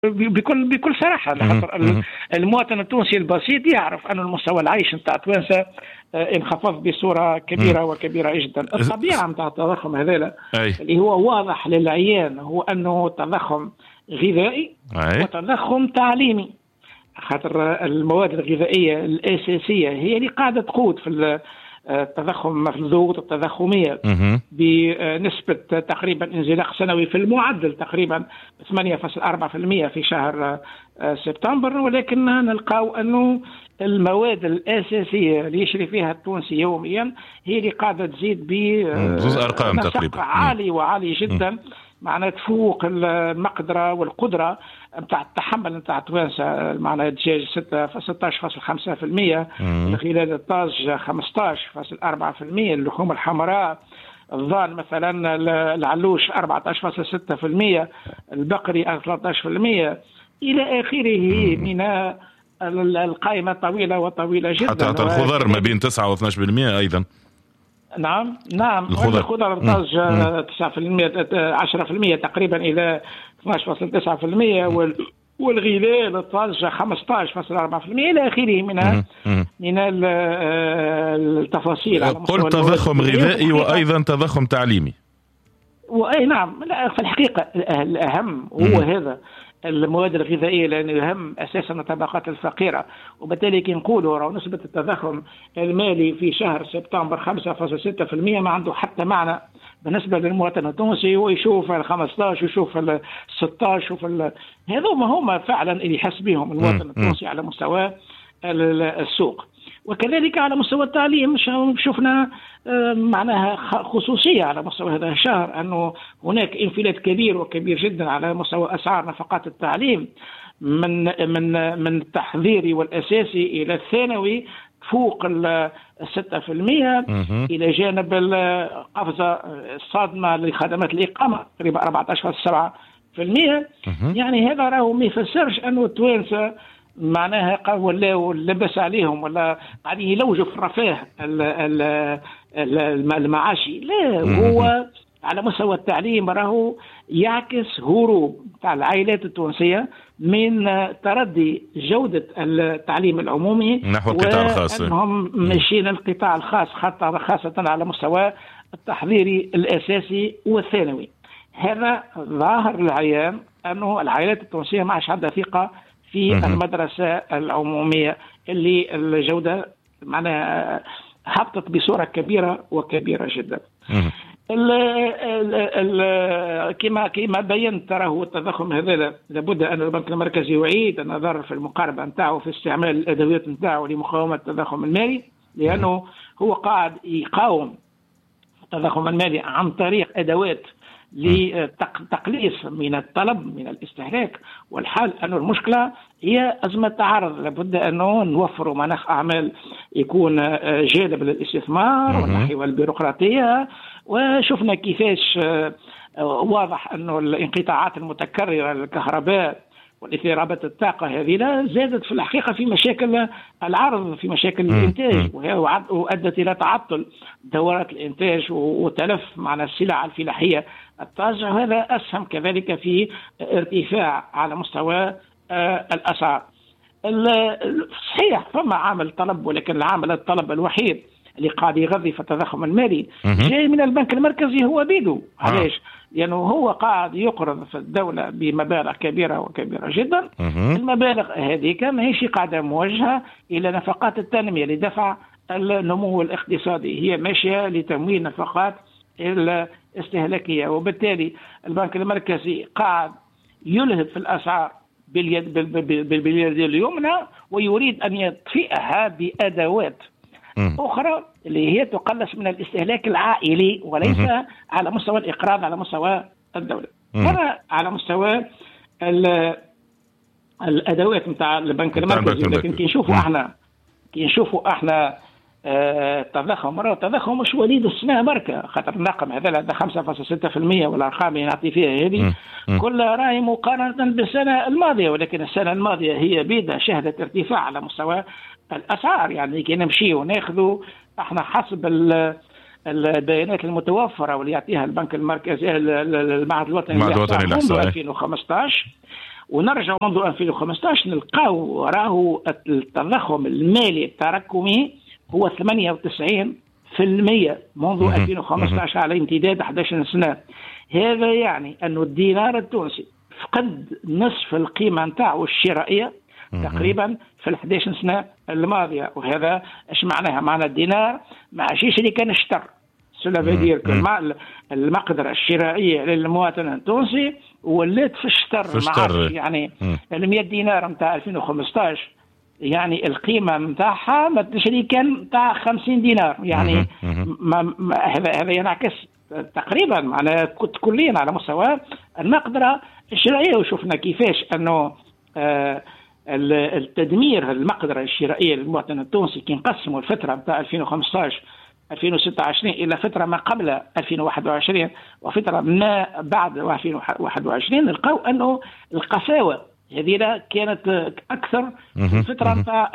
بكل صراحة، لخاطر المواطن التونسي البسيط يعرف أن المستوى العيش نتاع التوانسة انخفض بصورة كبيرة وكبيرة جدا. الطبيعة نتاع التضخم هذا اللي هو واضح للعيان هو أنه تضخم غذائي وتضخم تعليمي، خاطر المواد الغذائية الأساسية هي اللي قاعدة تقود في التضخم، الضغوط التضخمية بنسبة تقريبا انزلاق سنوي في المعدل تقريبا 8.4% في شهر سبتمبر. ولكن نلقاو أنه المواد الأساسية اللي يشري فيها التونسي يوميا هي اللي قاعدة تزيد بنسق عالي وعالي جدا، معناها تفوق المقدرة والقدرة نتاع التحمل نتاع التوانسة. معناها الدجاج 16.5%، الخلال الطاج 15.4%، اللحوم الحمراء الضان مثلا العلوش 14.6%، البقري 13%، إلى آخره من القائمة طويلة وطويلة جدا. حتى الخضر ما بين 9 و12% أيضا. نعم الخضر طاج 9% 10% تقريبا إلى 12.9%، والغلال الطاج 15.4% إلى آخره من التفاصيل. قلت تضخم غذائي وأيضا تضخم تعليمي. وأي نعم، لا في الحقيقة الأهم هو هذا المواد الغذائية، لأنه يهم أساسا الطبقات الفقيرة. وبالتالي كي نقولوا نسبة التضخم المالي في شهر سبتمبر 5.6% ما عنده حتى معنى بالنسبة للمواطن التونسي. هو يشوف 15 ويشوف 16 هذا ما هم فعلا اللي يحس بهم المواطن التونسي على مستوى السوق. وكذلك على مستوى التعليم شفنا معناها خصوصية على مستوى هذا الشهر أنه هناك انفلات كبير وكبير جدا على مستوى أسعار نفقات التعليم من التحضيري والأساسي إلى الثانوي فوق 6%، إلى جانب القفزة الصادمة لخدمات الإقامة تقريبا 14.7%. يعني هذا راهو ما يفسرش أنه التوانسة معناها ولا لبس عليهم ولا قاعدين يلوجوا في الرفاه المعاشي، لا، هو على مستوى التعليم راهو يعكس هروب تاع العائلات التونسية من تردي جودة التعليم العمومي نحو القطاع الخاص، وأنهم ماشيين القطاع الخاص خاصة على مستوى التحضيري الأساسي والثانوي. هذا ظاهر للعيان أنه العائلات التونسية ما عادش عندها ثقة في المدرسة العمومية اللي الجودة معناها هبطت بصورة كبيرة وكبيرة جدا. كما بينت تراه التضخم هذا لابد أن البنك المركزي يعيد النظر في المقاربة نتاعه في استعمال الأدوات نتاعه لمقاومة التضخم المالي، لأنه هو قاعد يقاوم التضخم المالي عن طريق أدوات لتقليص من الطلب من الاستهلاك. والحال أن المشكلة هي أزمة تعارض، لابد أنه نوفر مناخ أعمال يكون جاذب للاستثمار والناحية والبيروقراطية. وشفنا كيفاش واضح أنه الانقطاعات المتكررة للكهرباء والاضطرابات الطاقة هذه زادت في الحقيقة في مشاكل العرض، في مشاكل الإنتاج، وأدت إلى تعطل دورات الإنتاج وتلف مع السلع الفلاحية الطازجة، وهذا أسهم كذلك في ارتفاع على مستوى الأسعار. صحيح فما عامل طلب، ولكن العامل الطلب الوحيد اللي قاعد يغذي في التضخم المالي جاي من البنك المركزي هو بيدو. علاش؟ لأنه هو قاعد يقرض في الدولة بمبالغ كبيرة وكبيرة جدا. المبالغ هذه ماهيش قاعدة موجهة إلى نفقات التنمية لدفع النمو الاقتصادي، هي ماشية لتمويل نفقات الاستهلاكية. وبالتالي البنك المركزي قاعد يلهب في الأسعار باليد اليمنى ويريد أن يطفئها بأدوات أخرى اللي هي تقلص من الاستهلاك العائلي وليس على مستوى الإقراض على مستوى الدولة. هذا على مستوى الأدوات نتاع البنك المركزي. لكن كي نشوفوا احنا التضخم مش وليد السنة بركة، خاطر الرقم هذا 5.6% والأرقام اللي نعطي فيها هذه كلها راهي مقارنة بالسنة الماضية، ولكن السنة الماضية هي بيدها شهدت ارتفاع على مستوى الأسعار. يعني كي نمشي وناخذوا احنا حسب البيانات المتوفرة واللي يعطيها البنك المركزي المعهد الوطني للإحصاء منذ 2015 ونرجع منذ 2015 نلقاو راهو التضخم المالي التراكمي هو 98% منذ 2015 على امتداد 11 سنة. هذا يعني أن الدينار التونسي فقد نصف القيمة نتاعو الشرائية تقريبا في 11 سنة الماضية. وهذا ايش معناها؟ معنى الدينار ما عشيش اللي كان اشتر سلافيدير المقدرة الشرائية للمواطن التونسي ولات في الشتر. يعني 100 دينار نتاع 2015 يعني القيمة نتاعها ما تشري كان نتاع 50 دينار. يعني هذا ينعكس تقريبا على كليا على مستوى المقدرة الشرائية. وشفنا كيفاش أنه التدمير المقدرة الشرائية للمواطن التونسي كي نقسموا الفترة نتاع 2015 2026 إلى فترة ما قبل 2021 وفترة ما بعد 2021 نلقاو أنه القساوة هذه كانت أكثر في الفترة نتاع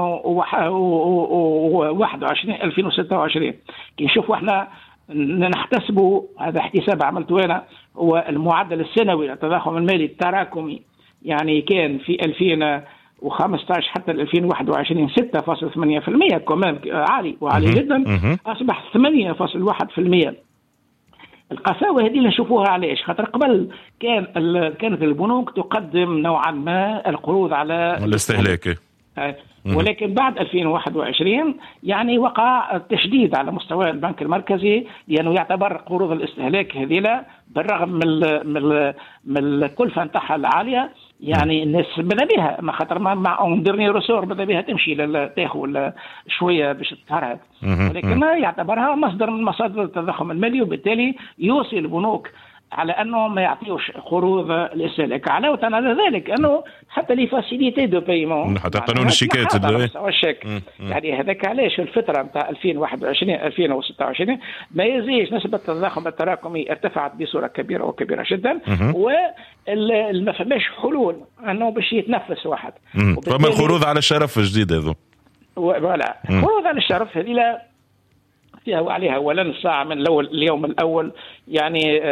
2021 2026. كي نشوفوا احنا نحتسبوا هذا احتساب عملته أنا هو المعدل السنوي للتضخم المالي التراكمي، يعني كان في 2015 حتى 2021 6.8% كمان عالي وعالي جدا، أصبح 8.1%. القساوة هذه اللي نشوفوها علاش؟ خاطر قبل كانت البنوك تقدم نوعا ما القروض على الاستهلاك، ولكن بعد 2021 يعني وقع تشديد على مستوى البنك المركزي لأنه يعتبر قروض الاستهلاك هذه بالرغم من الكلفة نتاعها العالية يعني الناس بدا بها ما خاطر مع اون رسور بدا بها تمشي تاخذ شويه باش تتهرب، ولكن ما يعتبرها مصدر من مصادر التضخم المالي، وبالتالي يوصي البنوك على انه ما يعطيوش قروض الاستهلاك. علاوه على ذلك انه حتى لي فاسيليتي دو بايمون حتى قانون الشيكات يعني هذاك علاش الفتره نتاع 2021 2026 ما يزيدش نسبه التضخم التراكمي ارتفعت بصوره كبيره وكبيره جدا، وما فماش حلول انه باش يتنفس واحد. فما الخروج على الشرف الجديد هذو ولا الخروج على الشرف هذه لا فيها وعليها اولا الساعه من اليوم الاول يعني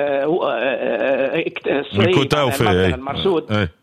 الكوتاو في المرصود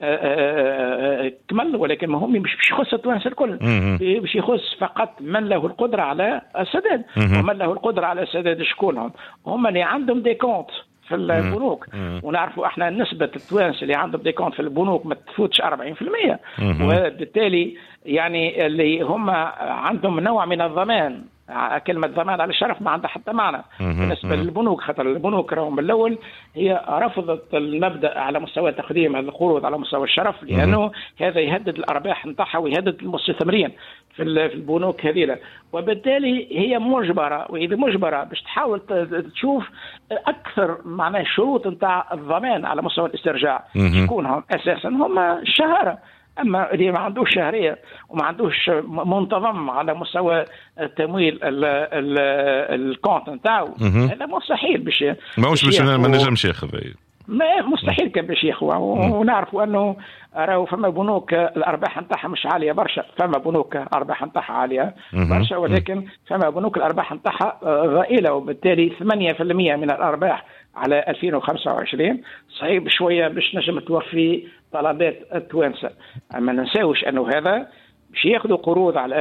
كمل، ولكن مهم مش يخص التوانسه الكل، باش يخص فقط من له القدره على السداد. ومن له القدره على السداد شكونهم؟ هم اللي عندهم دي كونت في البنوك، ونعرفوا احنا نسبة التوانسة اللي عندهم دي كونت في البنوك ما تفوتش 40%، وبالتالي يعني اللي هم عندهم نوع من الضمان. كلمة ضمان على الشرف ما عندها حتى معنى بالنسبة للبنوك، خاطر البنوك راهم بالأول هي رفضت المبدأ على مستوى تقديم هذه القروض على مستوى الشرف، لأنه هذا يهدد الأرباح نتاعها ويهدد المستثمرين في البنوك هذه، وبالتالي هي مجبرة، وإذا مجبرة باش تحاول تشوف أكثر معناه الشروط نتاع الضمان على مستوى الاسترجاع يكونهم أساسا هم الشهادة. أما اللي ما عندوش شهرية وما عندوش منتظم على مستوى التمويل الكونت نتاعو هذا مستحيل باش ما نجمش ياخذ، مستحيل كان باش ياخذ. ونعرفوا أنه راهو فما بنوك الأرباح نتاعها مش عالية برشا، فما بنوك الأرباح نتاعها عالية برشا، ولكن فما بنوك الأرباح نتاعها ضئيلة، وبالتالي 8% من الأرباح على 2025 صعيب شوية باش نجم توفي طلبات التوانسة. أما ننساوش أنه هذا باش ياخذوا قروض على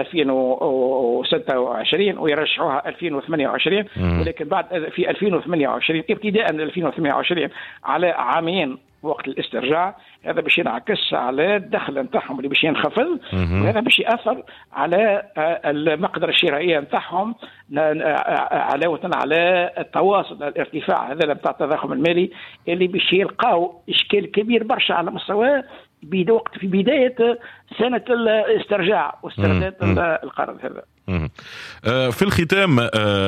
2026 ويرجعوها 2028، ولكن بعد في 2028 ابتداء من 2028 على عامين وقت الاسترجاع، هذا باش ينعكس على الدخل نتاعهم اللي باش ينخفض، وهذا باش يأثر على المقدرة الشرائية نتاعهم، علاوة على التواصل الارتفاع هذا نتاع التضخم المالي اللي باش يلقاو إشكال كبير برشا على مستوى وقت في بداية سنة الاسترجاع واسترداد القرض هذا. في الختام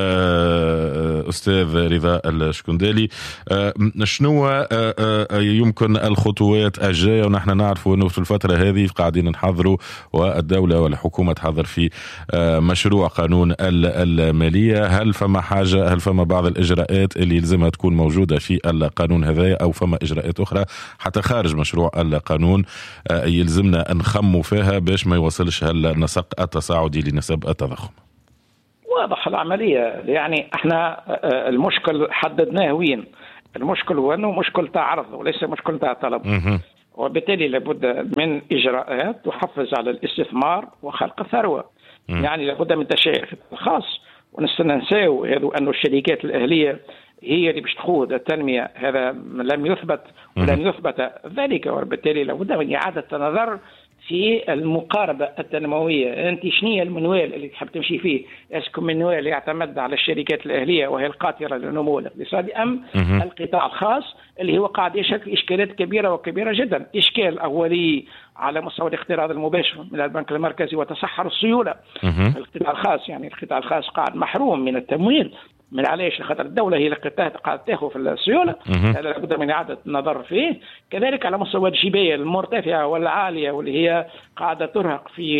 أستاذ رضا الشكندالي، شنو يمكن الخطوات الجاية؟ ونحن نعرف أنه في الفترة هذه قاعدين نحضروا والدولة والحكومة تحضر في مشروع قانون المالية. هل فما بعض الإجراءات اللي يلزمها تكون موجودة في القانون هذا، أو فما إجراءات أخرى حتى خارج مشروع القانون يلزمنا نخموا فيها باش ما يوصلش النسق التصاعدي لنسب التضخم؟ واضح العملية، يعني احنا المشكل حددناه وين. المشكل هو انه مشكل تاع عرض وليس مشكل تاع طلب، وبالتالي لابد من إجراءات تحفز على الاستثمار وخلق ثروة. يعني لابد من تشجيع الخاص، وننساو أن الشركات الأهلية هي اللي باش تقود التنمية. هذا لم يثبت ولن يثبت ذلك، وبالتالي لابد من إعادة النظر في المقاربة التنموية. أنت شنية المنوال اللي تحب تمشي فيه؟ اسكو منوال يعتمد على الشركات الأهلية وهي القاطرة للنمو الاقتصادي، أم القطاع الخاص اللي هو قاعد يشكل في إشكالات كبيرة وكبيرة جدا؟ إشكال أولي على مستوى الاقتراض المباشر من البنك المركزي وتصحر السيولة. القطاع الخاص يعني القطاع الخاص قاعد محروم من التمويل، من علاش؟ خاطر الدولة هي اللي قاعدة تاخذ في السيولة. هذا لابد من إعادة النظر فيه. كذلك على مستوى الجبال المرتفعة والعالية واللي هي قاعدة ترهق في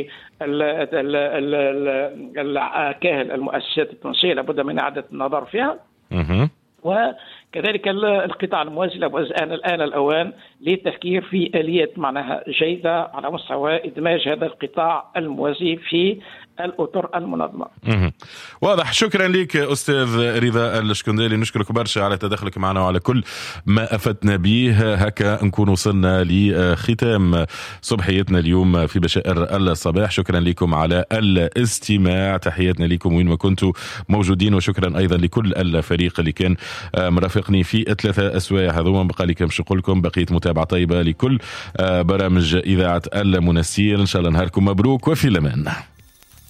الكاهل المؤسسات التونسية، لابد من إعادة النظر فيها. وكذلك القطاع الموازي الآن الأوان للتفكير في آليات معناها جيدة على مستوى إدماج هذا القطاع الموازي في الأطر المنظمة. واضح. شكرا لك أستاذ رضا الشكندالي، نشكرك برشا على تدخلك معنا وعلى كل ما أفدنا به. هكا نكون وصلنا لختام صبحيتنا اليوم في بشائر الصباح. شكرا لكم على الاستماع، تحياتنا لكم وين ما كنتوا موجودين، وشكرا أيضا لكل الفريق اللي كان مرافقني في 3 أسواع هذوما. بقى لي كم نقول لكم بقية متابعة طيبة لكل برامج إذاعة المنسير. إن شاء الله نهاركم مبروك وفي الأمان.